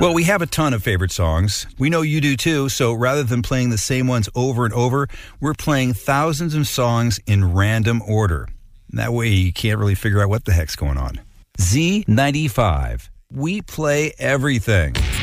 Well, we have a ton of favorite songs. We know you do too, so rather than playing the same ones over and over, we're playing thousands of songs in random order. That way you can't really figure out what the heck's going on. Z95. We play everything.